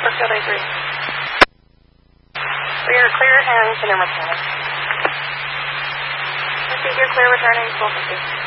Brookfield A3. We are clear and to number 4. Proceed, you're clear returning 1250.